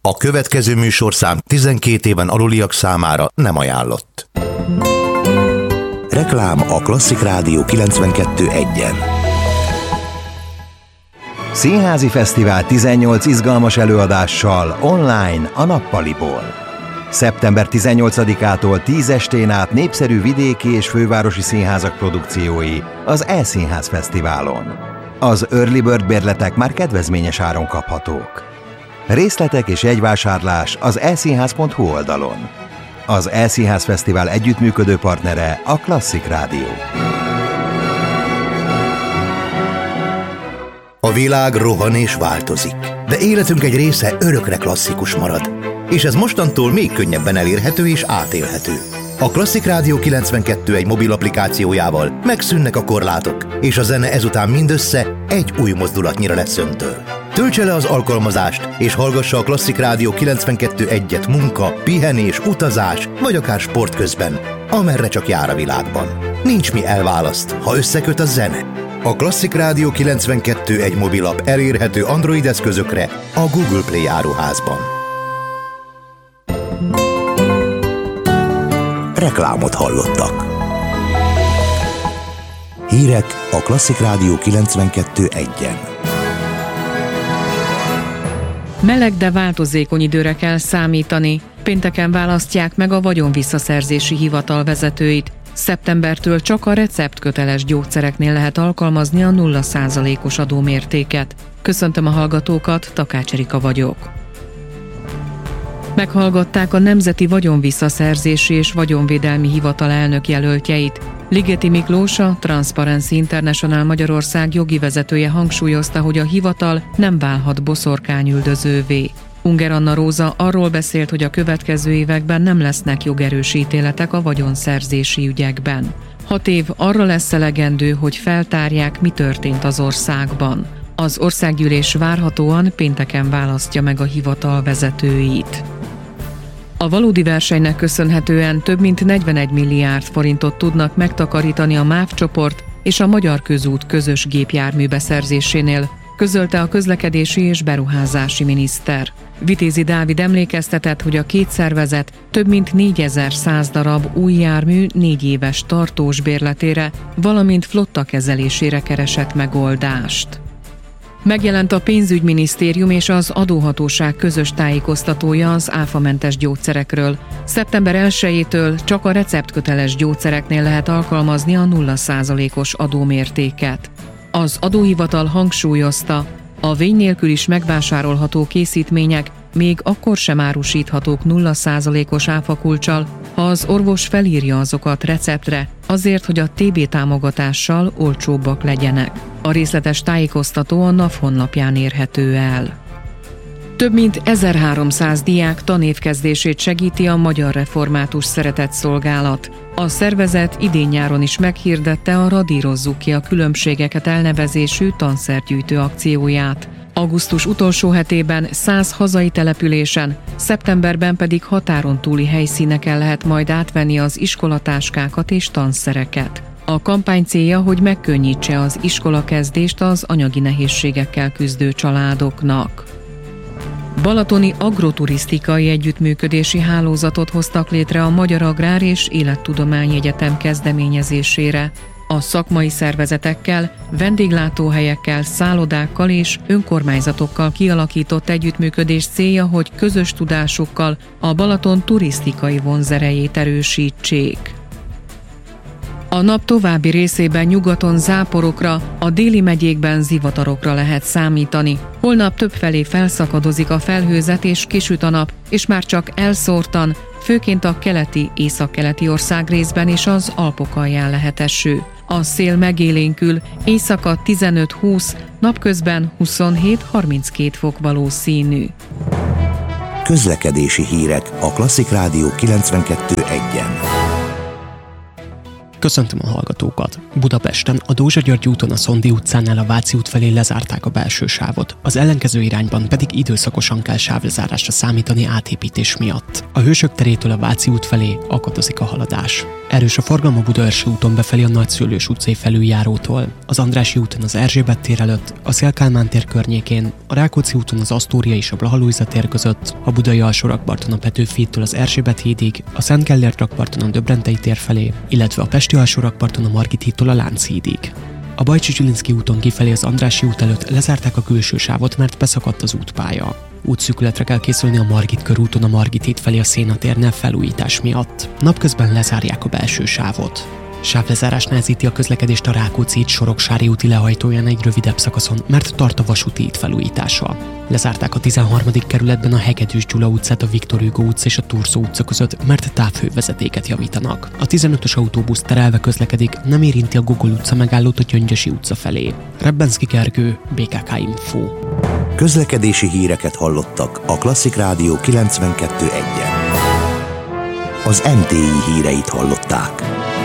A következő műsorszám 12 éven aluliak számára nem ajánlott. Reklám a Klasszik Rádió 92.1-en. Színházi Fesztivál 18 izgalmas előadással online a Nappaliból. Szeptember 18-ától 10 estén át népszerű vidéki és fővárosi színházak produkciói az E-Színház Fesztiválon. Az Early Bird bérletek már kedvezményes áron kaphatók. Részletek és jegyvásárlás az eszínház.hu oldalon. Az E-Színház Fesztivál együttműködő partnere a Klasszik Rádió. A világ rohan és változik, de életünk egy része örökre klasszikus marad. És ez mostantól még könnyebben elérhető és átélhető. A Klasszik Rádió 92.1 mobil applikációjával megszűnnek a korlátok, és a zene ezután mindössze egy új mozdulatnyira lesz öntől. Töltse le az alkalmazást, és hallgassa a Klasszik Rádió 92.1-et munka, pihenés, utazás, vagy akár sport közben, amerre csak jár a világban. Nincs mi elválaszt, ha összeköt a zene. A Klasszik Rádió 92.1 mobilap elérhető Android eszközökre a Google Play áruházban. Reklámot hallottak. Hírek a Klasszik Rádió 92.1-en. Meleg, de változékony időre kell számítani. Pénteken választják meg a vagyonvisszaszerzési hivatal vezetőit. Szeptembertől csak a receptköteles gyógyszereknél lehet alkalmazni a 0%-os adómértéket. Köszöntöm a hallgatókat, Takács Erika vagyok. Meghallgatták a Nemzeti Vagyonvisszaszerzési és Vagyonvédelmi Hivatal elnök jelöltjeit. Ligeti Miklós, a Transparency International Magyarország jogi vezetője hangsúlyozta, hogy a hivatal nem válhat boszorkányüldözővé. Unger Anna Róza arról beszélt, hogy a következő években nem lesznek jogerős ítéletek a vagyonszerzési ügyekben. 6 év arra lesz elegendő, hogy feltárják, mi történt az országban. Az országgyűlés várhatóan pénteken választja meg a hivatal vezetőit. A valódi versenynek köszönhetően több mint 41 milliárd forintot tudnak megtakarítani a MÁV csoport és a Magyar Közút közös gépjármű beszerzésénél, közölte a közlekedési és beruházási miniszter. Vitézi Dávid emlékeztetett, hogy a két szervezet több mint 4100 darab új jármű 4 éves tartós bérletére, valamint flotta kezelésére keresett megoldást. Megjelent a pénzügyminisztérium és az adóhatóság közös tájékoztatója az áfamentes gyógyszerekről. Szeptember 1-től csak a receptköteles gyógyszereknél lehet alkalmazni a 0%-os adómértéket. Az adóhivatal hangsúlyozta, a vény nélkül is megvásárolható készítmények még akkor sem árusíthatók 0%-os áfakulccsal, ha az orvos felírja azokat receptre, azért, hogy a TB támogatással olcsóbbak legyenek. A részletes tájékoztató a NAV honlapján érhető el. Több mint 1300 diák tanévkezdését segíti a Magyar Református Szeretetszolgálat. A szervezet idén-nyáron is meghirdette a Radírozzuk ki a különbségeket elnevezésű tanszergyűjtő akcióját. Augusztus utolsó hetében 100 hazai településen, szeptemberben pedig határon túli helyszíneken lehet majd átvenni az iskolatáskákat és tanszereket. A kampány célja, hogy megkönnyítse az iskolakezdést az anyagi nehézségekkel küzdő családoknak. Balatoni agroturisztikai együttműködési hálózatot hoztak létre a Magyar Agrár és Élettudományi Egyetem kezdeményezésére. A szakmai szervezetekkel, vendéglátóhelyekkel, szállodákkal és önkormányzatokkal kialakított együttműködés célja, hogy közös tudásukkal a Balaton turisztikai vonzerejét erősítsék. A nap további részében nyugaton záporokra, a déli megyékben zivatarokra lehet számítani. Holnap többfelé felszakadozik a felhőzet és kisüt a nap, és már csak elszórtan, főként a keleti, északkeleti országrészben és az Alpok alján lehet eső. A szél megélénkül, éjszaka 15-20, napközben 27-32 fok valószínű. Közlekedési hírek a Klasszik Rádió 92.1-en. Köszöntöm a hallgatókat! Budapesten a Dózsa György úton a Szondi utcánál a Váci út felé lezárták a belső sávot, az ellenkező irányban pedig időszakosan kell sávlezárásra számítani átépítés miatt. A Hősök terétől a Váci út felé akadozik a haladás. Erős a forgalom a Budaörsi úton befelé a Nagyszőlős utcai felüljárótól, az Andrássy úton az Erzsébet tér előtt, a Széll-Kálmán tér környékén, a Rákóczi úton az Asztória és a Blaha Lujza tér között, a Budai alsórakparton a Petőfi hídtól az Erzsébet hídig, a Szent Gellért rakparton a Döbrentei tér felé, illetve a Pesti alsórakparton a Margit hídtól a Lánchídig. A Bajcsi-Zsilinszky úton kifelé az Andrássy út előtt lezárták a külső sávot, mert beszakadt az útpálya. Útszűkületre kell készülni a Margit körúton a Margit híd felé a Széna térnél felújítás miatt. Napközben lezárják a belső sávot. Sávlezárás nehezíti a közlekedést a Rákóczi híd Soroksári úti lehajtóján egy rövidebb szakaszon, mert tart a vasúti híd felújítása. Lezárták a 13. kerületben a Hegedűs Gyula utcát a Viktor Hugo utca és a Turszó utca között, mert távhővezetéket javítanak. A 15-ös autóbusz terelve közlekedik, nem érinti a Gogol utca megállót a Gyöngyösi utca felé. Rebbenszky Gergő, BKK Info. Közlekedési híreket hallottak a Klasszik Rádió 92.1-en. Az MTI híreit hallották.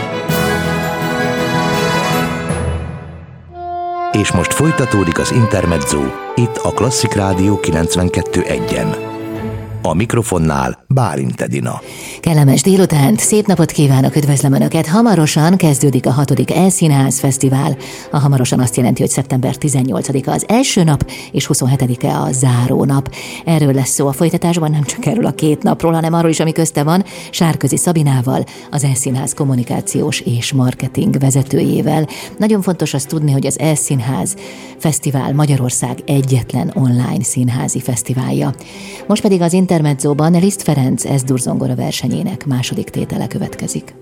És most folytatódik az Intermezzo, itt a Klasszik Rádió 92.1-en. A mikrofonnál Bálint Edina. Kellemes délutánt, szép napot kívánok, üdvözlöm Önöket! Hamarosan kezdődik a 6. E-színház fesztivál. A hamarosan azt jelenti, hogy szeptember 18-a az első nap, és 27-e a záró nap. Erről lesz szó a folytatásban, nem csak erről a 2 napról, hanem arról is, ami közte van, Sárközi Szabinával, az E-színház kommunikációs és marketing vezetőjével. Nagyon fontos azt tudni, hogy az E-színház fesztivál Magyarország egyetlen online színházi fesztiválja. Most pedig az Intermezzóban Liszt Ferenc S-dur zongora versenyének második tétele következik.